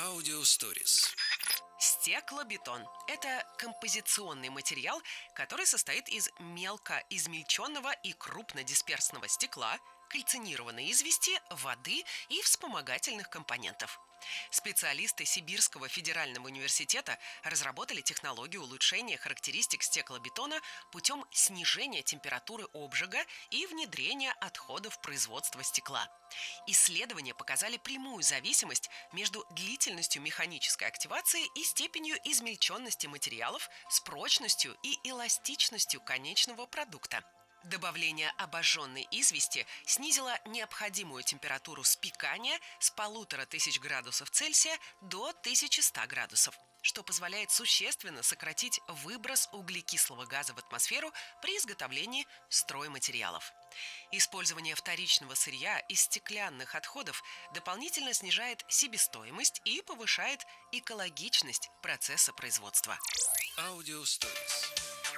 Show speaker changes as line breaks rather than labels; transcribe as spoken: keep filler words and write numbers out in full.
Аудиосторис.
Стеклобетон– это композиционный материал, который состоит из мелко измельченного и крупнодисперсного стекла, кальцинированной извести, воды и вспомогательных компонентов. Специалисты Сибирского федерального университета разработали технологию улучшения характеристик стеклобетона путем снижения температуры обжига и внедрения отходов производства стекла. Исследования показали прямую зависимость между длительностью механической активации и степенью измельченности материалов с прочностью и эластичностью конечного продукта. Добавление обожженной извести снизило необходимую температуру спекания с полутора тысяч градусов Цельсия до тысячи ста градусов, что позволяет существенно сократить выброс углекислого газа в атмосферу при изготовлении стройматериалов. Использование вторичного сырья из стеклянных отходов дополнительно снижает себестоимость и повышает экологичность процесса производства.
Аудиосторис.